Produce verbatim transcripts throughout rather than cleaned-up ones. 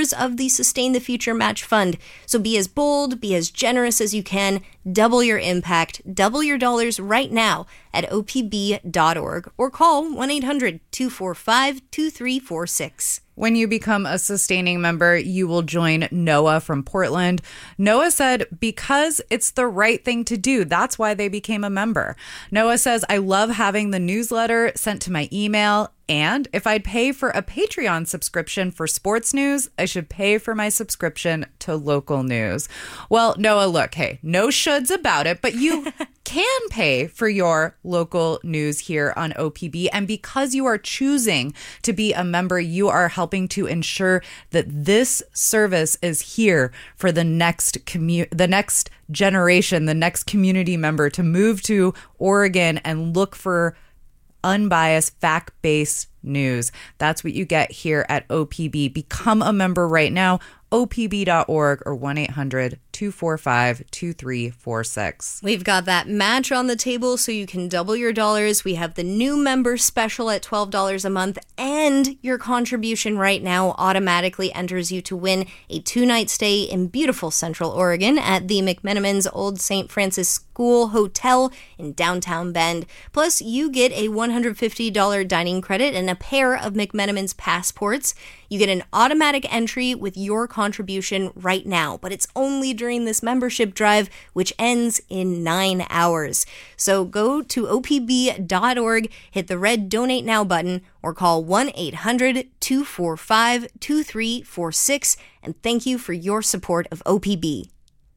members of the Sustain the Future Match Fund. So be as bold, be as generous as you can, double your impact, double your dollars right now at O P B dot org or call one eight hundred two four five two three four six. When you become a sustaining member, you will join Noah from Portland. Noah said because it's the right thing to do. That's why they became a member. Noah says, I love having the newsletter sent to my email. And if I'd pay for a Patreon subscription for sports news, I should pay for my subscription to local news. Well, Noah, look, hey, no shoulds about it, but you can pay for your local news here on O P B. And because you are choosing to be a member, you are helping to ensure that this service is here for the next commu- the next generation, the next community member to move to Oregon and look for unbiased, fact-based news. That's what you get here at O P B. Become a member right now, O P B dot org or one eight hundred two four five two three four six. We've got that match on the table so you can double your dollars. We have the new member special at twelve dollars a month, and your contribution right now automatically enters you to win a two-night stay in beautiful Central Oregon at the McMenamins Old Saint Francis School Hotel in downtown Bend. Plus, you get a one hundred fifty dollars dining credit and a pair of McMenamins passports. You get an automatic entry with your contribution right now, but it's only during this membership drive, which ends in nine hours. So go to O P B dot org, hit the red Donate Now button, or call one eight hundred two four five two three four six, and thank you for your support of O P B.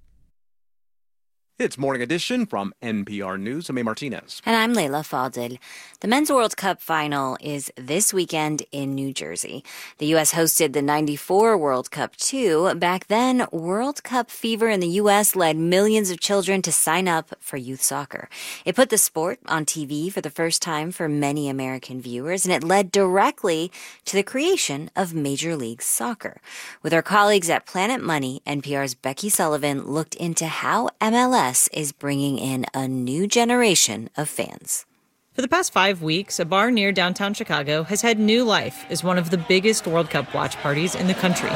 It's Morning Edition from N P R News. I'm A. Martinez. And I'm Layla Fadel. The Men's World Cup final is this weekend in New Jersey. The U S hosted the ninety-four World Cup too. Back then, World Cup fever in the U S led millions of children to sign up for youth soccer. It put the sport on T V for the first time for many American viewers, and it led directly to the creation of Major League Soccer. With our colleagues at Planet Money, N P R's Becky Sullivan looked into how M L S is bringing in a new generation of fans. For the past five weeks, a bar near downtown Chicago has had new life as one of the biggest World Cup watch parties in the country.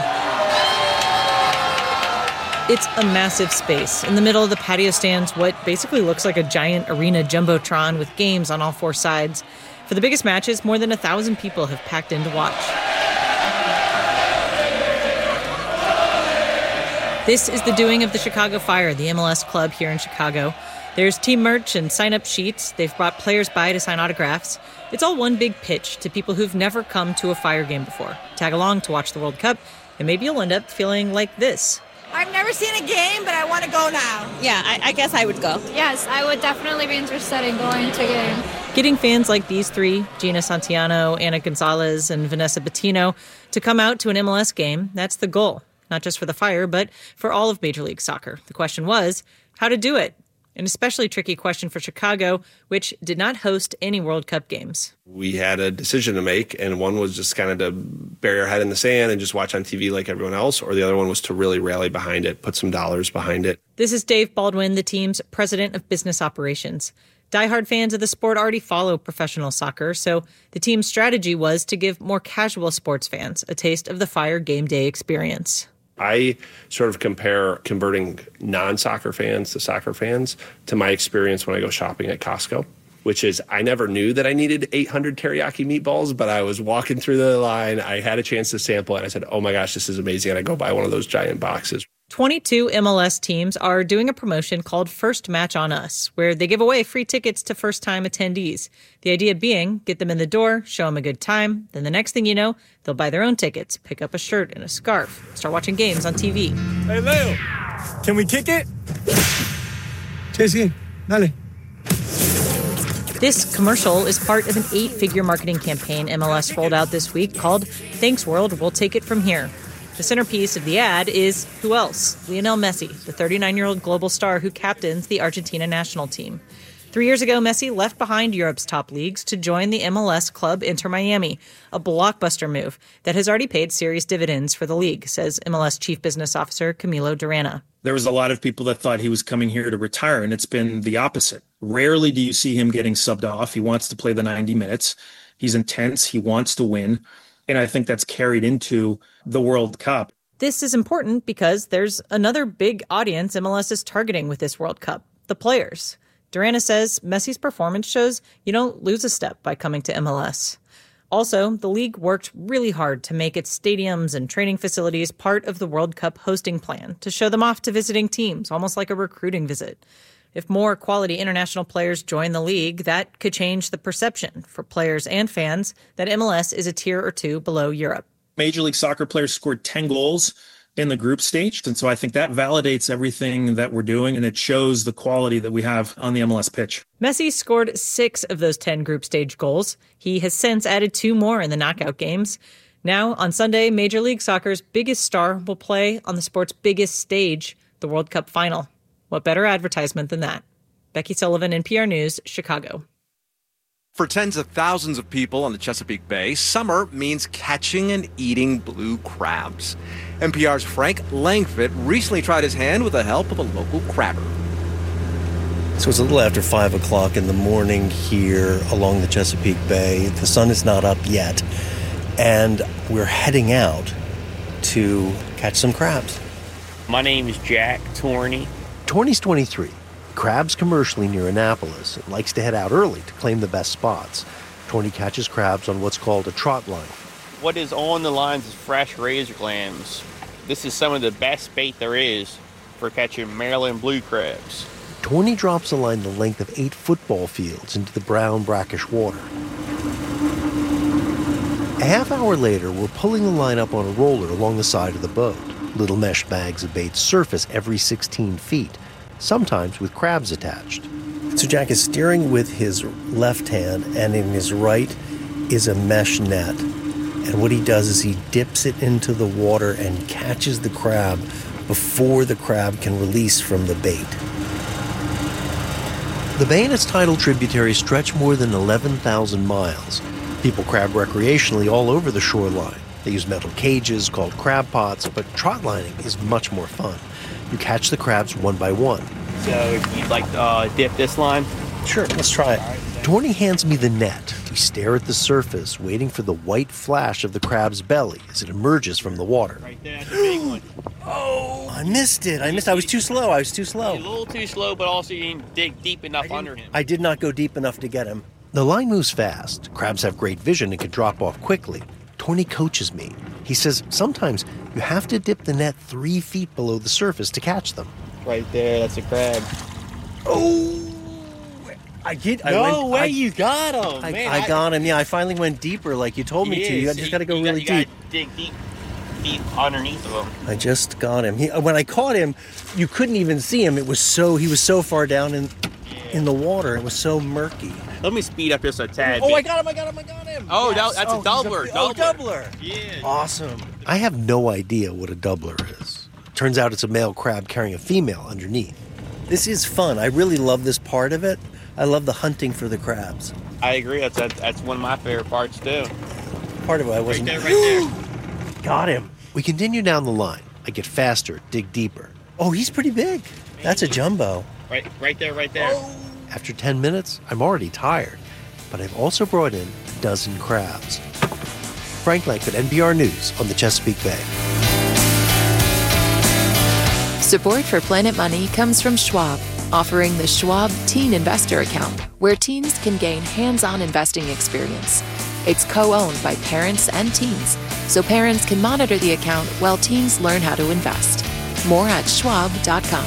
It's a massive space. In the middle of the patio stands what basically looks like a giant arena jumbotron with games on all four sides. For the biggest matches, more than a thousand people have packed in to watch. This is the doing of the Chicago Fire, the M L S club here in Chicago. There's team merch and sign-up sheets. They've brought players by to sign autographs. It's all one big pitch to people who've never come to a Fire game before. Tag along to watch the World Cup, and maybe you'll end up feeling like this. I've never seen a game, but I want to go now. Yeah, I, I guess I would go. Yes, I would definitely be interested in going to a game. Getting fans like these three, Gina Santiano, Ana Gonzalez, and Vanessa Bettino, to come out to an M L S game, that's the goal. Not just for the Fire, but for all of Major League Soccer. The question was, how to do it? An especially tricky question for Chicago, which did not host any World Cup games. We had a decision to make, and one was just kind of to bury our head in the sand and just watch on T V like everyone else, or the other one was to really rally behind it, put some dollars behind it. This is Dave Baldwin, the team's president of business operations. Diehard fans of the sport already follow professional soccer, so the team's strategy was to give more casual sports fans a taste of the Fire game day experience. I sort of compare converting non-soccer fans to soccer fans to my experience when I go shopping at Costco, which is I never knew that I needed eight hundred teriyaki meatballs, but I was walking through the line. I had a chance to sample it. And I said, oh, my gosh, this is amazing. And I go buy one of those giant boxes. twenty-two M L S teams are doing a promotion called First Match on Us, where they give away free tickets to first-time attendees. The idea being, get them in the door, show them a good time, then the next thing you know, they'll buy their own tickets, pick up a shirt and a scarf, start watching games on T V. Hey, Leo, can we kick it? Sí, sí, dale. This commercial is part of an eight-figure marketing campaign M L S rolled out this week called Thanks World, We'll Take It From Here. The centerpiece of the ad is, who else? Lionel Messi, the thirty-nine-year-old global star who captains the Argentina national team. Three years ago, Messi left behind Europe's top leagues to join the M L S club Inter Miami, a blockbuster move that has already paid serious dividends for the league, says M L S Chief Business Officer Camilo Durana. There was a lot of people that thought he was coming here to retire, and it's been the opposite. Rarely do you see him getting subbed off. He wants to play the ninety minutes. He's intense. He wants to win. And I think that's carried into the World Cup. This is important because there's another big audience M L S is targeting with this World Cup, the players. Durana says Messi's performance shows you don't lose a step by coming to M L S. Also, the league worked really hard to make its stadiums and training facilities part of the World Cup hosting plan to show them off to visiting teams, almost like a recruiting visit. If more quality international players join the league, that could change the perception for players and fans that M L S is a tier or two below Europe. Major League Soccer players scored ten goals in the group stage. And so I think that validates everything that we're doing, and it shows the quality that we have on the M L S pitch. Messi scored six of those ten group stage goals. He has since added two more in the knockout games. Now, on Sunday, Major League Soccer's biggest star will play on the sport's biggest stage, the World Cup final. What better advertisement than that? Becky Sullivan, N P R News, Chicago. For tens of thousands of people on the Chesapeake Bay, summer means catching and eating blue crabs. N P R's Frank Langford recently tried his hand with the help of a local crabber. So it's a little after five o'clock in the morning here along the Chesapeake Bay. The sun is not up yet, and we're heading out to catch some crabs. My name is Jack Torney. Torney's twenty-three. Crabs commercially near Annapolis and likes to head out early to claim the best spots. Torney catches crabs on what's called a trot line. What is on the lines is fresh razor clams. This is some of the best bait there is for catching Maryland blue crabs. Torney drops a line the length of eight football fields into the brown, brackish water. A half hour later, we're pulling the line up on a roller along the side of the boat. Little mesh bags of bait surface every sixteen feet. Sometimes with crabs attached. So Jack is steering with his left hand, and in his right is a mesh net. And what he does is he dips it into the water and catches the crab before the crab can release from the bait. The bay and its tidal tributaries stretch more than eleven thousand miles. People crab recreationally all over the shoreline. They use metal cages called crab pots, but trot lining is much more fun. You catch the crabs one by one. So if you'd like to uh, dip this line? Sure, let's try it. Torney hands me the net. We stare at the surface, waiting for the white flash of the crab's belly as it emerges from the water. Right there, that's a big one. Oh, I missed it. I missed. I was too slow. I was too slow. A little too slow, but also you didn't dig deep enough under him. I did not go deep enough to get him. The line moves fast. Crabs have great vision and can drop off quickly. Torney coaches me. He says sometimes you have to dip the net three feet below the surface to catch them. Right there, that's a crab. Oh, I did. No I went, way, I, you got him, I, man. I got him. Yeah, I finally went deeper, like you told me He to. You is. just got to go you really got, you deep. Gotta dig deep, deep underneath of him. I just got him. He, when I caught him, you couldn't even see him. It was so he was so far down in yeah. in the water. It was so murky. Let me speed up just a tad. Oh, bit. I got him! I got him! I got him! Oh, yes. that, that's oh, a doubler. A, doubler. Oh, doubler! Yeah. Awesome. I have no idea what a doubler is. Turns out it's a male crab carrying a female underneath. This is fun. I really love this part of it. I love the hunting for the crabs. I agree. That's that's, that's one of my favorite parts too. Part of it I wasn't. Right there, right there. Got him. We continue down the line. I get faster, dig deeper. Oh, he's pretty big. That's a jumbo. Right, right there, right there. Oh. After ten minutes, I'm already tired, but I've also brought in a dozen crabs. Frank Langford, N P R News on the Chesapeake Bay. Support for Planet Money comes from Schwab, offering the Schwab Teen Investor Account, where teens can gain hands-on investing experience. It's co-owned by parents and teens, so parents can monitor the account while teens learn how to invest. More at schwab dot com.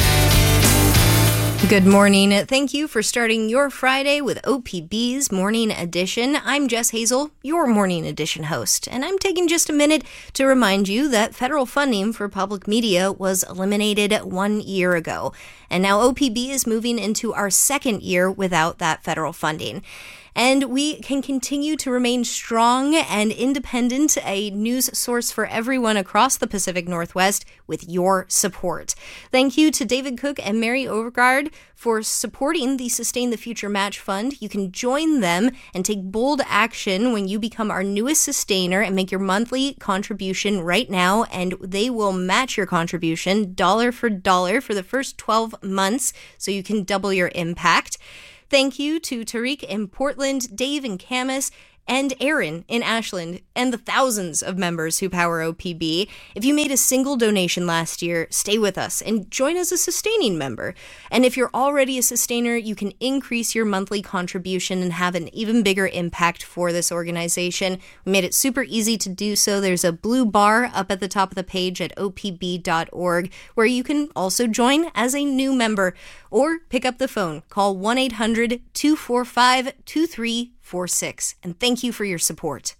Good morning. Thank you for starting your Friday with O P B's Morning Edition. I'm Jess Hazel, your Morning Edition host, and I'm taking just a minute to remind you that federal funding for public media was eliminated one year ago, and now O P B is moving into our second year without that federal funding. And we can continue to remain strong and independent, a news source for everyone across the Pacific Northwest with your support. Thank you to David Cook and Mary Overgaard for supporting the Sustain the Future Match Fund. You can join them and take bold action when you become our newest sustainer and make your monthly contribution right now, and they will match your contribution dollar for dollar for the first twelve months so you can double your impact. Thank you to Tariq in Portland, Dave in Camas, and Aaron in Ashland, and the thousands of members who power O P B. If you made a single donation last year, stay with us and join as a sustaining member. And if you're already a sustainer, you can increase your monthly contribution and have an even bigger impact for this organization. We made it super easy to do so. There's a blue bar up at the top of the page at O P B dot org where you can also join as a new member or pick up the phone. Call one eight hundred two four five two three four six. And thank you for your support.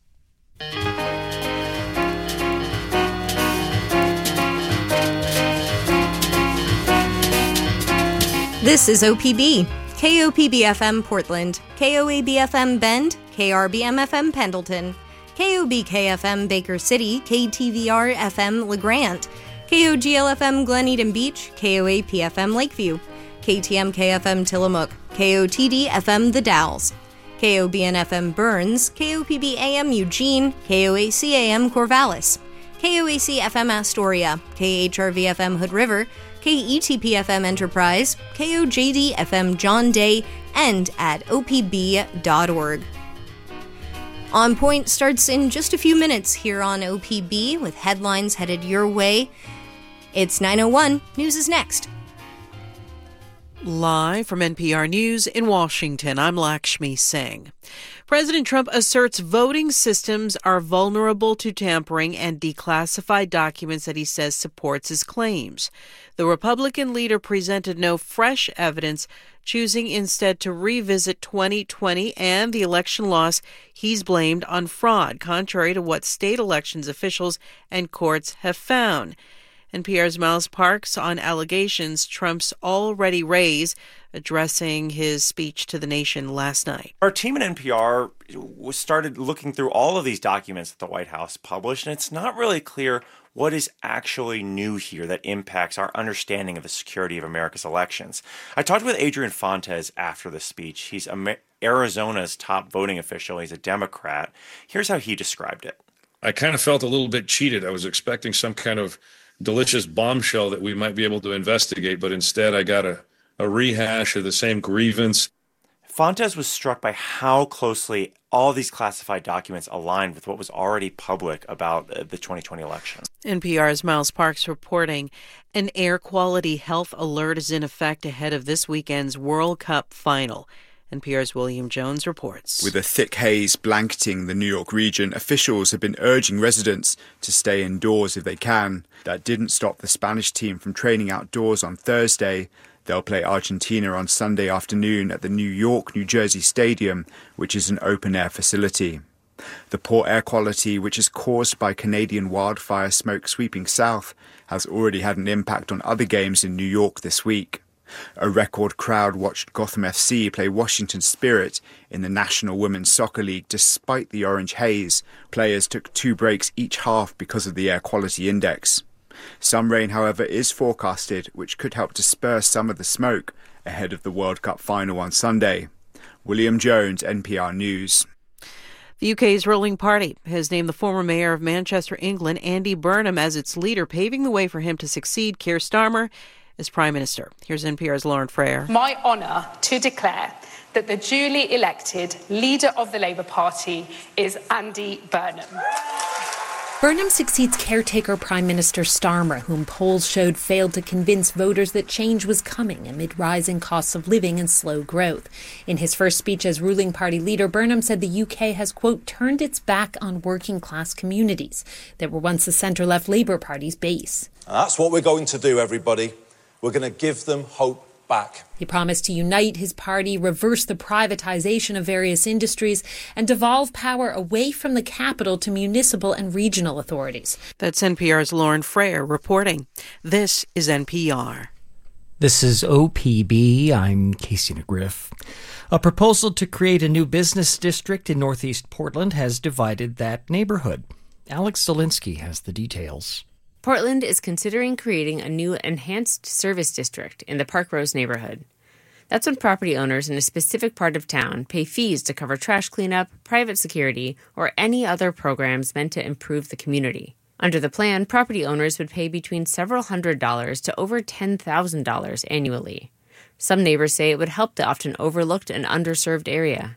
This is O P B. K O P B F M Portland, K O A B F M Bend, K R B M F M Pendleton, K O B K F M Baker City, K T V R F M LeGrant, K O G L F M Glen Eden Beach, K O A P F M Lakeview, K T M K F M Tillamook, K O T D F M The Dalles, K O B N F M Burns, K O P B A M Eugene, K O A C A M Corvallis, K O A C F M Astoria, K H R V F M Hood River, K E T P F M Enterprise, K O J D F M John Day, and at O P B dot org. On Point starts in just a few minutes here on O P B with headlines headed your way. It's nine oh one. News is next. Live from N P R News in Washington, I'm Lakshmi Singh. President Trump asserts voting systems are vulnerable to tampering and declassified documents that he says supports his claims. The Republican leader presented no fresh evidence, choosing instead to revisit twenty twenty and the election loss he's blamed on fraud, contrary to what state elections officials and courts have found. N P R's Miles Parks on allegations Trump's already raised, addressing his speech to the nation last night. Our team at N P R started looking through all of these documents that the White House published, and it's not really clear what is actually new here that impacts our understanding of the security of America's elections. I talked with Adrian Fontes after the speech. He's Amer- Arizona's top voting official. He's a Democrat. Here's how he described it. I kind of felt a little bit cheated. I was expecting some kind of delicious bombshell that we might be able to investigate, but instead I got a, a rehash of the same grievance. Fontes was struck by how closely all these classified documents aligned with what was already public about the twenty twenty election. N P R's Miles Parks reporting an air quality health alert is in effect ahead of this weekend's World Cup final. N P R's William Jones reports. With a thick haze blanketing the New York region, officials have been urging residents to stay indoors if they can. That didn't stop the Spanish team from training outdoors on Thursday. They'll play Argentina on Sunday afternoon at the New York, New Jersey Stadium, which is an open-air facility. The poor air quality, which is caused by Canadian wildfire smoke sweeping south, has already had an impact on other games in New York this week. A record crowd watched Gotham F C play Washington Spirit in the National Women's Soccer League despite the orange haze. Players took two breaks each half because of the air quality index. Some rain, however, is forecasted, which could help disperse some of the smoke ahead of the World Cup final on Sunday. William Jones, N P R News. The U K's ruling party has named the former mayor of Manchester, England, Andy Burnham, as its leader, paving the way for him to succeed Keir Starmer as Prime Minister. Here's N P R's Lauren Freyer. My honour to declare that the duly elected leader of the Labour Party is Andy Burnham. Burnham succeeds caretaker Prime Minister Starmer, whom polls showed failed to convince voters that change was coming amid rising costs of living and slow growth. In his first speech as ruling party leader, Burnham said the U K has, quote, turned its back on working-class communities that were once the centre-left Labour Party's base. And that's what we're going to do, everybody. We're going to give them hope back. He promised to unite his party, reverse the privatisation of various industries, and devolve power away from the capital to municipal and regional authorities. That's N P R's Lauren Freyer reporting. This is N P R. This is O P B. I'm Casey McGriff. A proposal to create a new business district in northeast Portland has divided that neighborhood. Alex Zielinski has the details. Portland is considering creating a new enhanced service district in the Park Rose neighborhood. That's when property owners in a specific part of town pay fees to cover trash cleanup, private security, or any other programs meant to improve the community. Under the plan, property owners would pay between several hundred dollars to over ten thousand dollars annually. Some neighbors say it would help the often overlooked and underserved area.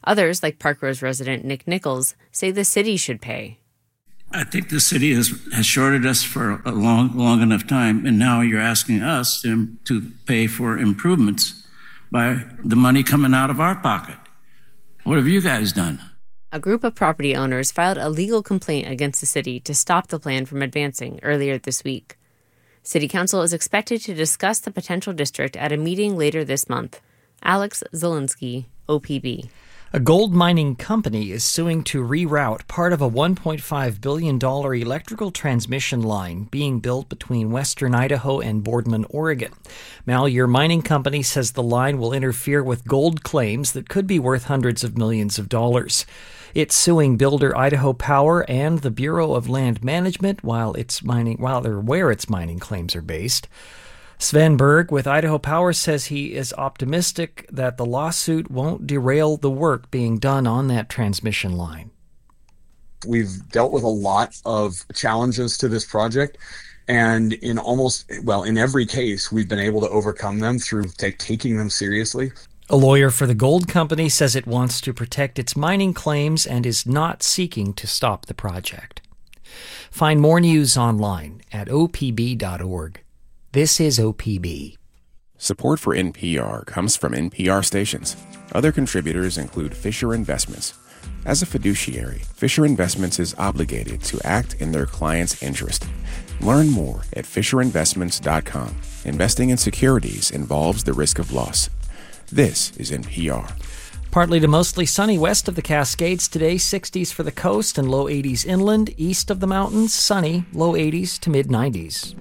Others, like Park Rose resident Nick Nichols, say the city should pay. I think the city has, has shorted us for a long, long enough time, and now you're asking us to, to pay for improvements by the money coming out of our pocket. What have you guys done? A group of property owners filed a legal complaint against the city to stop the plan from advancing earlier this week. City Council is expected to discuss the potential district at a meeting later this month. Alex Zielinski, O P B. A gold mining company is suing to reroute part of a one point five billion dollars electrical transmission line being built between western Idaho and Boardman, Oregon. Malheur Mining Company says the line will interfere with gold claims that could be worth hundreds of millions of dollars. It's suing builder Idaho Power and the Bureau of Land Management while its mining, while or where its mining claims are based. Sven Berg with Idaho Power says he is optimistic that the lawsuit won't derail the work being done on that transmission line. We've dealt with a lot of challenges to this project, and in almost, well, in every case, we've been able to overcome them through take, taking them seriously. A lawyer for the gold company says it wants to protect its mining claims and is not seeking to stop the project. Find more news online at o p b dot org. This is O P B. Support for N P R comes from N P R stations. Other contributors include Fisher Investments. As a fiduciary, Fisher Investments is obligated to act in their client's interest. Learn more at fisher investments dot com. Investing in securities involves the risk of loss. This is N P R. Partly to mostly sunny west of the Cascades today, sixties for the coast and low eighties inland. East of the mountains, sunny, low eighties to mid nineties.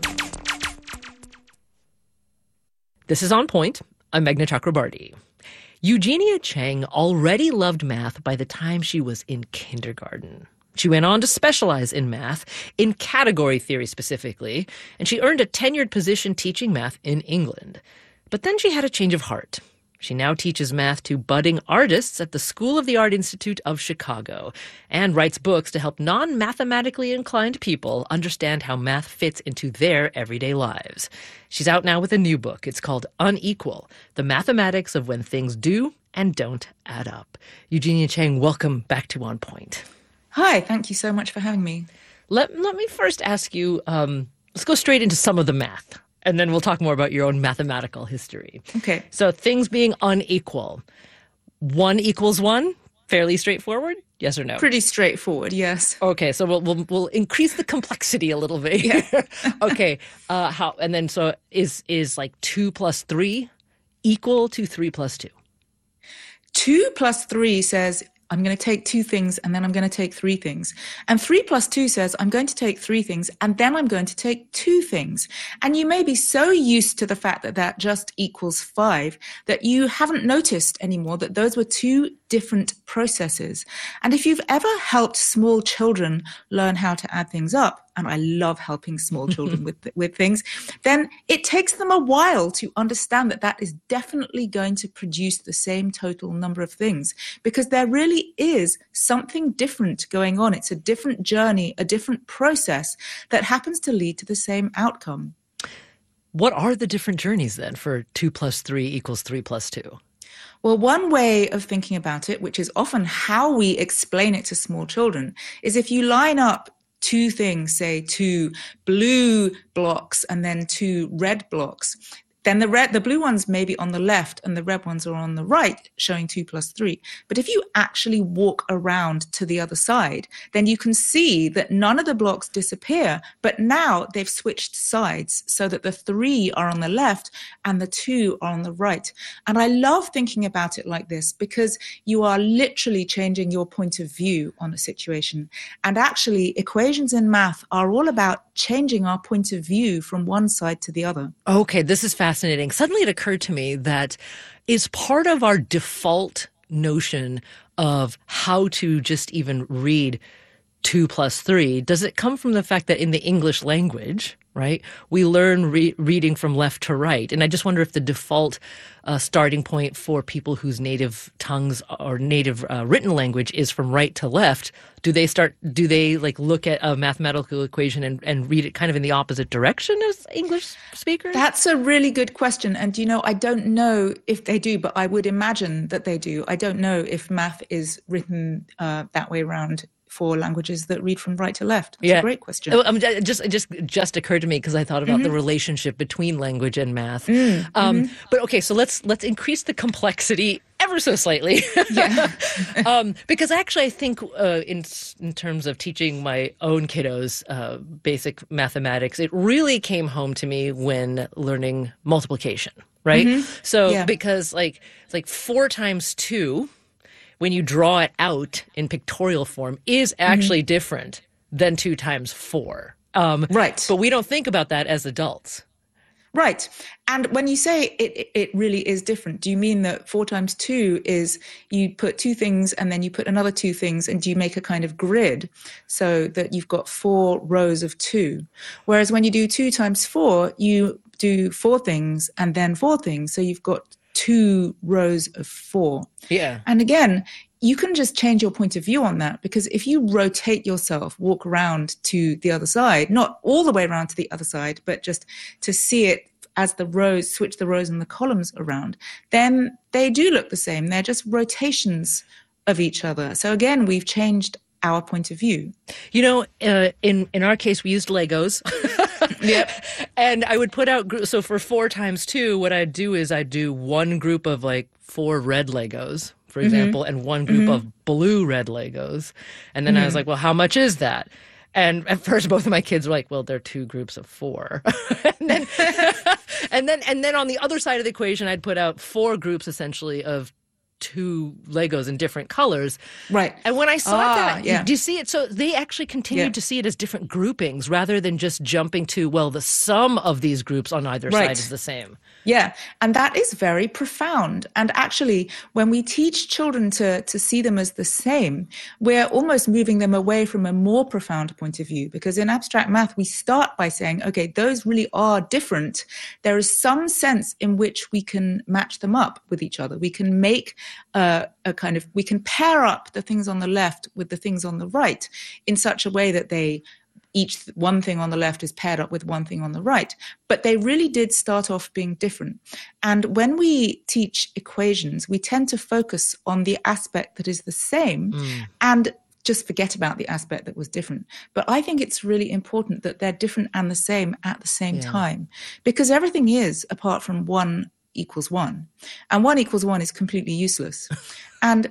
This is On Point. I'm Meghna Chakrabarti. Eugenia Cheng already loved math by the time she was in kindergarten. She went on to specialize in math, in category theory specifically, and she earned a tenured position teaching math in England. But then she had a change of heart. She now teaches math to budding artists at the School of the Art Institute of Chicago and writes books to help non-mathematically inclined people understand how math fits into their everyday lives. She's out now with a new book. It's called Unequal, The Mathematics of When Things Do and Don't Add Up. Eugenia Cheng, welcome back to On Point. Hi, thank you so much for having me. Let, let me first ask you, um, let's go straight into some of the math. And then we'll talk more about your own mathematical history. Okay. So things being unequal. One equals one? Fairly straightforward? Yes or no? Pretty straightforward, yes. Okay, so we'll we'll, we'll increase the complexity a little bit. Yeah. Okay. Uh, how? And then so is is like two plus three equal to three plus two? Two plus three says I'm going to take two things and then I'm going to take three things. And three plus two says I'm going to take three things and then I'm going to take two things. And you may be so used to the fact that that just equals five that you haven't noticed anymore that those were two different processes. And if you've ever helped small children learn how to add things up, and I love helping small children with with things, then it takes them a while to understand that that is definitely going to produce the same total number of things, because there really is something different going on. It's a different journey, a different process that happens to lead to the same outcome. What are the different journeys then for two plus three equals three plus two? Well, one way of thinking about it, which is often how we explain it to small children, is if you line up two things, say two blue blocks and then two red blocks, then the red, the blue ones may be on the left and the red ones are on the right, showing two plus three. But if you actually walk around to the other side, then you can see that none of the blocks disappear, but now they've switched sides so that the three are on the left and the two are on the right. And I love thinking about it like this because you are literally changing your point of view on a situation. And actually, equations in math are all about changing our point of view from one side to the other. Okay, this is fascinating. Fascinating. Suddenly it occurred to me that is part of our default notion of how to just even read two plus three, does it come from the fact that in the English language, right, we learn re- reading from left to right? And I just wonder if the default uh, starting point for people whose native tongues or native uh, written language is from right to left, do they start, do they like look at a mathematical equation and, and read it kind of in the opposite direction as English speakers? That's a really good question. And, you know, I don't know if they do, but I would imagine that they do. I don't know if math is written uh, that way around for languages that read from right to left. That's yeah. a great question. Oh, um, just, it just, just occurred to me because I thought about Mm-hmm. the relationship between language and math. Mm, um, mm-hmm. But okay, so let's let's increase the complexity ever so slightly. Yeah. um, because actually I think uh, in in terms of teaching my own kiddos uh, basic mathematics, it really came home to me when learning multiplication, right? Mm-hmm. So Yeah. because like like four times two, when you draw it out in pictorial form, is actually mm-hmm. different than two times four. Um, right. But we don't think about that as adults. Right. And when you say it, it really is different, do you mean that four times two is you put two things and then you put another two things and do you make a kind of grid so that you've got four rows of two? Whereas when you do two times four, you do four things and then four things. So you've got two rows of four. Yeah. And again, you can just change your point of view on that, because if you rotate yourself, walk around to the other side, not all the way around to the other side, but just to see it as the rows, switch the rows and the columns around, then they do look the same. They're just rotations of each other. So again, we've changed our point of view. You know, uh, in, in our case, we used Legos. Yep. And I would put out, so for four times two, what I'd do is I'd do one group of like four red Legos, for example, mm-hmm. and one group mm-hmm. of blue red Legos. And then mm-hmm. I was like, well, how much is that? And at first, both of my kids were like, well, they're two groups of four. and then, and then, and then on the other side of the equation, I'd put out four groups essentially of two Legos in different colors. Right. And when I saw ah, that, yeah. do you see it? So they actually continued yeah. to see it as different groupings rather than just jumping to, well, the sum of these groups on either right. side is the same. Yeah. And that is very profound. And actually, when we teach children to, to see them as the same, we're almost moving them away from a more profound point of view. Because in abstract math, we start by saying, okay, those really are different. There is some sense in which we can match them up with each other. We can make uh, a kind of, we can pair up the things on the left with the things on the right in such a way that they each one thing on the left is paired up with one thing on the right. But they really did start off being different. And when we teach equations, we tend to focus on the aspect that is the same mm. and just forget about the aspect that was different. But I think it's really important that they're different and the same at the same yeah. time, because everything is apart from one equals one. And one equals one is completely useless. And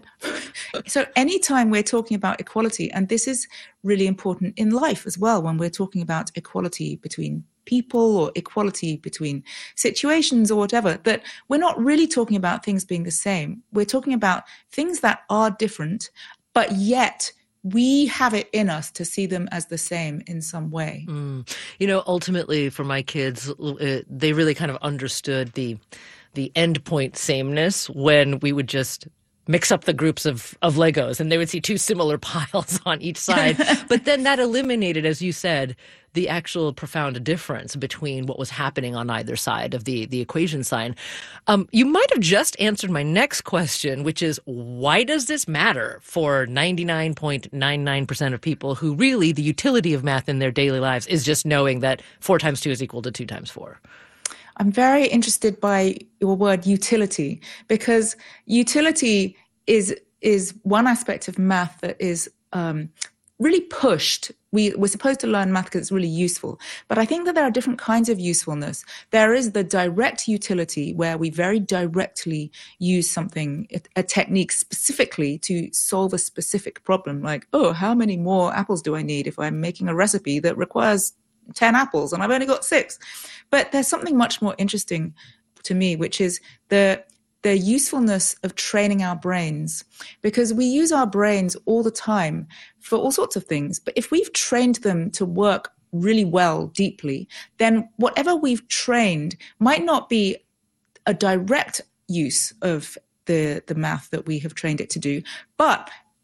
so anytime we're talking about equality, and this is really important in life as well, when we're talking about equality between people or equality between situations or whatever, that we're not really talking about things being the same. We're talking about things that are different, but yet we have it in us to see them as the same in some way. Mm. You know, ultimately for my kids, uh, they really kind of understood the the endpoint sameness when we would just mix up the groups of, of Legos and they would see two similar piles on each side. But then that eliminated, as you said, the actual profound difference between what was happening on either side of the, the equation sign. Um, you might have just answered my next question, which is, why does this matter for ninety-nine point nine nine percent of people who really the utility of math in their daily lives is just knowing that four times two is equal to two times four? I'm very interested by your word utility, because utility is is one aspect of math that is um, really pushed. We, we're supposed to learn math because it's really useful. But I think that there are different kinds of usefulness. There is the direct utility where we very directly use something, a technique specifically to solve a specific problem. Like, oh, how many more apples do I need if I'm making a recipe that requires ten apples and I've only got six? But there's something much more interesting to me, which is the the usefulness of training our brains, because we use our brains all the time for all sorts of things. But if we've trained them to work really well, deeply, then whatever we've trained might not be a direct use of the, the math that we have trained it to do, but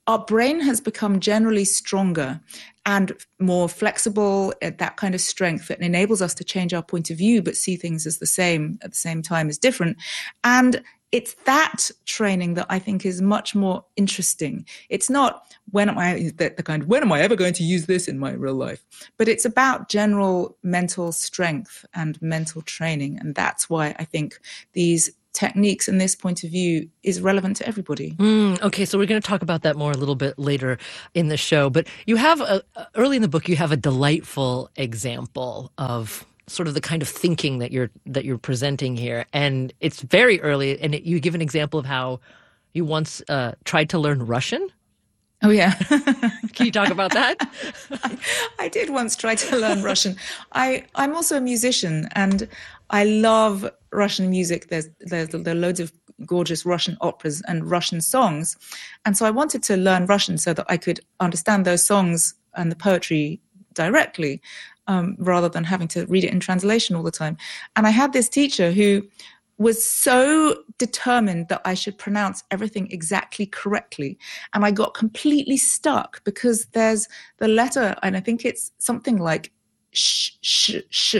our brain has become generally stronger and more flexible at that kind of strength that enables us to change our point of view, but see things as the same at the same time as different. And it's that training that I think is much more interesting. It's not when am I the, the kind of when am I ever going to use this in my real life, but it's about general mental strength and mental training, and that's why I think these techniques and this point of view is relevant to everybody. Mm, okay, so we're going to talk about that more a little bit later in the show. But you have a, early in the book, you have a delightful example of sort of the kind of thinking that you're that you're presenting here, and it's very early. And it, you give an example of how you once uh, tried to learn Russian. Oh, yeah. Can you talk about that? I, I did once try to learn Russian. I, I'm also a musician, and I love Russian music. There's, there's there are loads of gorgeous Russian operas and Russian songs. And so I wanted to learn Russian so that I could understand those songs and the poetry directly, um, rather than having to read it in translation all the time. And I had this teacher who was so determined that I should pronounce everything exactly correctly. And I got completely stuck because there's the letter, and I think it's something like sh, sh, sh.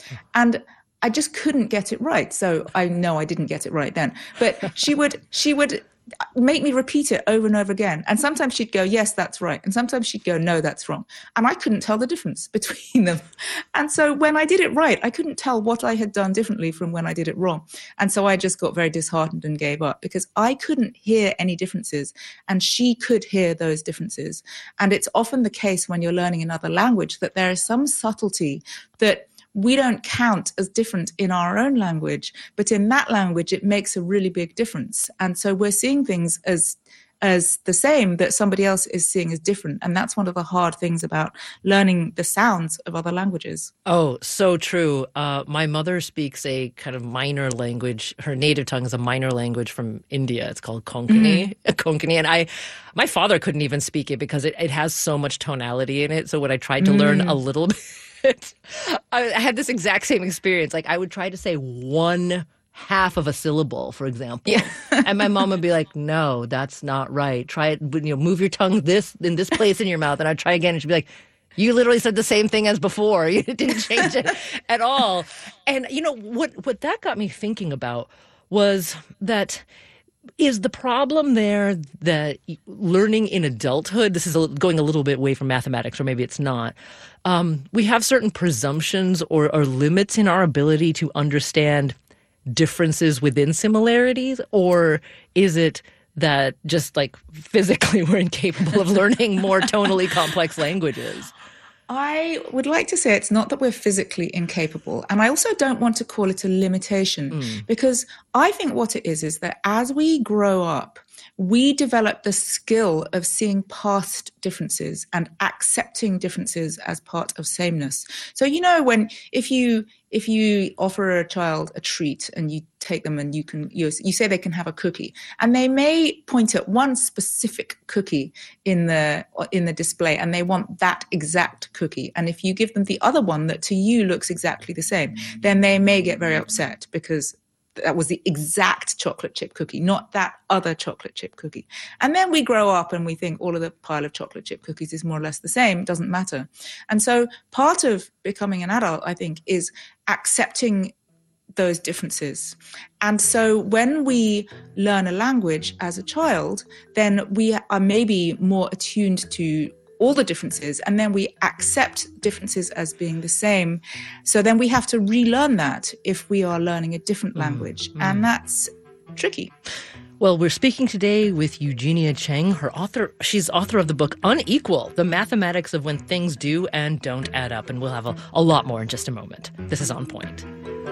And I just couldn't get it right. So I know I didn't get it right then. But she would, she would make me repeat it over and over again. And sometimes she'd go, yes, that's right. And sometimes she'd go, no, that's wrong. And I couldn't tell the difference between them. And so when I did it right, I couldn't tell what I had done differently from when I did it wrong. And so I just got very disheartened and gave up because I couldn't hear any differences and she could hear those differences. And it's often the case when you're learning another language that there is some subtlety that we don't count as different in our own language, but in that language, it makes a really big difference. And so we're seeing things as as the same that somebody else is seeing as different. And that's one of the hard things about learning the sounds of other languages. Oh, so true. Uh, my mother speaks a kind of minor language. Her native tongue is a minor language from India. It's called Konkani. Mm-hmm. Konkani. And I, my father couldn't even speak it because it, it has so much tonality in it. So when I tried to mm. learn a little bit, I had this exact same experience. Like I would try to say one half of a syllable, for example, yeah. and my mom would be like, "No, that's not right. Try it. You know, move your tongue this in this place in your mouth." And I'd try again, and she'd be like, "You literally said the same thing as before. You didn't change it at all." And you know what? What that got me thinking about was that. Is the problem there that learning in adulthood, this is going a little bit away from mathematics, or maybe it's not, um, we have certain presumptions or, or limits in our ability to understand differences within similarities? Or is it that just like physically we're incapable of learning more tonally complex languages? I would like to say it's not that we're physically incapable. And I also don't want to call it a limitation mm. because I think what it is is that as we grow up, we develop the skill of seeing past differences and accepting differences as part of sameness. So, you know, when if you if you offer a child a treat and you take them and you can you, you say they can have a cookie, and they may point at one specific cookie in the in the display and they want that exact cookie. And if you give them the other one that to you looks exactly the same, then they may get very upset because that was the exact chocolate chip cookie, not that other chocolate chip cookie. And then we grow up and we think all of the pile of chocolate chip cookies is more or less the same. It doesn't matter. And so part of becoming an adult, I think, is accepting those differences. And so when we learn a language as a child, then we are maybe more attuned to all the differences, and then we accept differences as being the same. So then we have to relearn that if we are learning a different language, mm, and that's tricky. Well, we're speaking today with Eugenia Cheng, her author. She's author of the book Unequal, The Mathematics of When Things Do and Don't Add Up, and we'll have a, a lot more in just a moment. This is On Point.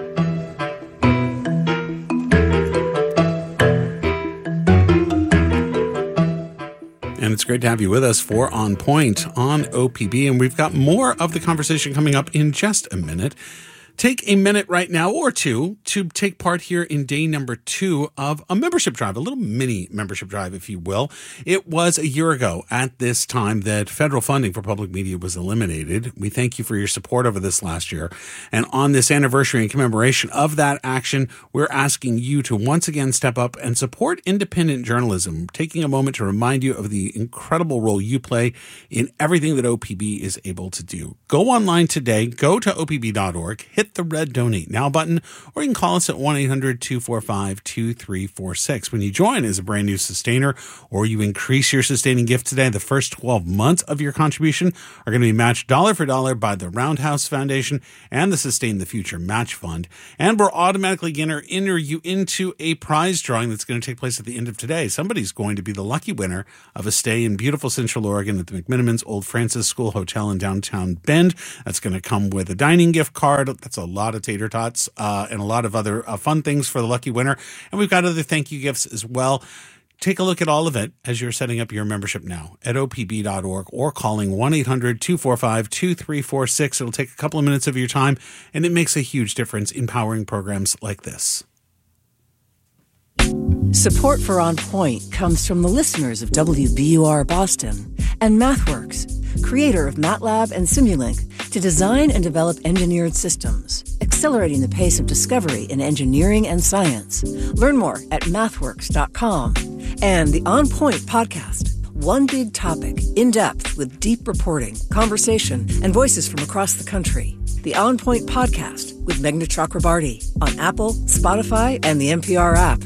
And it's great to have you with us for On Point on O P B. And we've got more of the conversation coming up in just a minute. Take a minute right now or two to take part here in day number two of a membership drive, a little mini membership drive, if you will. It was a year ago at this time that federal funding for public media was eliminated. We thank you for your support over this last year. And on this anniversary and commemoration of that action, we're asking you to once again step up and support independent journalism, taking a moment to remind you of the incredible role you play in everything that O P B is able to do. Go online today, go to O P B dot org, hit the red Donate Now button, or you can call us at one eight hundred two four five two three four six. When you join as a brand new sustainer or you increase your sustaining gift today, the first twelve months of your contribution are going to be matched dollar for dollar by the Roundhouse Foundation and the Sustain the Future Match Fund. And we're automatically going to enter you into a prize drawing that's going to take place at the end of today. Somebody's going to be the lucky winner of a stay in beautiful Central Oregon at the McMenamins Old Francis School Hotel in downtown Bend. That's going to come with a dining gift card. That's a lot of tater tots uh, and a lot of other uh, fun things for the lucky winner. And we've got other thank you gifts as well. Take a look at all of it as you're setting up your membership now at O P B dot org or calling one eight hundred two four five two three four six. It'll take a couple of minutes of your time, and it makes a huge difference in powering programs like this. Support for On Point comes from the listeners of W B U R Boston and MathWorks, creator of MATLAB and Simulink, to design and develop engineered systems, accelerating the pace of discovery in engineering and science. Learn more at mathworks dot com. And the On Point podcast, one big topic, in depth with deep reporting, conversation, and voices from across the country. The On Point podcast with Meghna Chakrabarty on Apple, Spotify, and the N P R app.